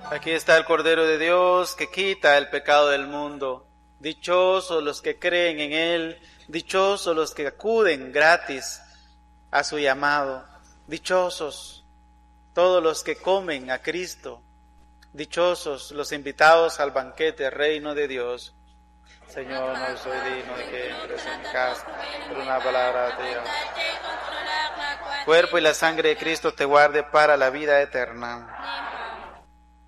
Aquí está el Cordero de Dios que quita el pecado del mundo. Dichosos los que creen en Él, dichosos los que acuden gratis a su llamado. Dichosos todos los que comen a Cristo. Dichosos los invitados al banquete reino de Dios. Señor, no soy digno de que entres en mi casa, pero una palabra te digo. Cuerpo y la sangre de Cristo te guarde para la vida eterna.